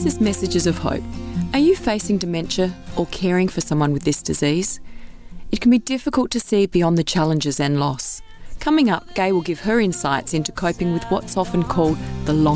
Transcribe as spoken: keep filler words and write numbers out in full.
This is Messages of Hope. Are you facing dementia or caring for someone with this disease? It can be difficult to see beyond the challenges and loss. Coming up, Gay will give her insights into coping with what's often called the long